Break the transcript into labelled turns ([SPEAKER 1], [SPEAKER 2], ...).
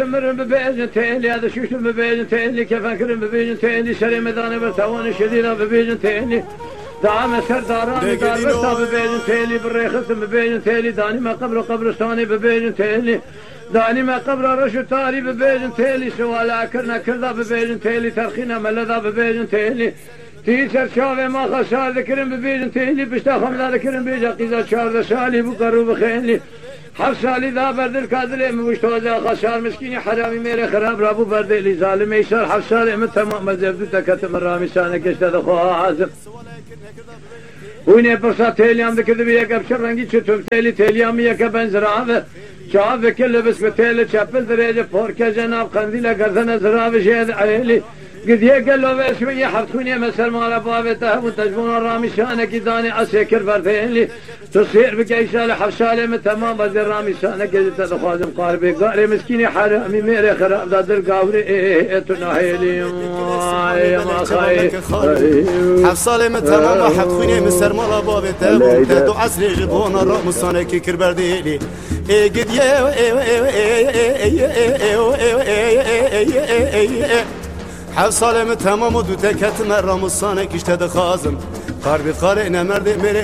[SPEAKER 1] مرن ببيجن تيلي هذا شوش ببيجن تيلي كيف أكرم ببيجن تيلي شري مداني برتوان شديدة ببيجن تيلي دعم سرداران دار برتا ببيجن تيلي بالريخت ببيجن تيلي داني ما قبر قبرستاني ببيجن تيلي داني ما قبر رشو تاري ببيجن تيلي سوالا كرنا كردا ببيجن تيلي ترخينا ملذا ببيجن تيلي تيسر شاوه ما خسار ذكرن ببيجن تيلي بشتا خمدا ذكرن بيجا قيزا شار شالي بقرو بخيلي حر سالی ذا بردل کادله مشتوزه خسار مسکینی حرامی میره خراب رابو بردلی ظالم ایشار حر سالی من تمام مزبدو تکتم رامی سانه کشته دخواه عازم وینه برسا تیلیام دکرده بی یک ابشر رنگی چطور تیلیام یک بنزرابه شعب کل بس بتیل چپل درجه پورکه جناب قندیل گردن زرابه شهد عیلی قد يقلوا باسمي حرتوني مثل ما ربابته وتجبون الرامي شانك داني عسكر بردين تصير بقيسال حفصالي من تمام بدر رامي شانك قد تخازم قاربي قاري مسكيني حرامي ميري خراب دادر قاوري تناهيلي ما خاي
[SPEAKER 2] حفصالي من تمام حرتوني مثل ما ربابته وتدو عسلي جبون الرامي شانك كربرديلي قد حفصالي من تمام ودو تكت مرام الصانك اشتد خازم قاربي قارئنا مرد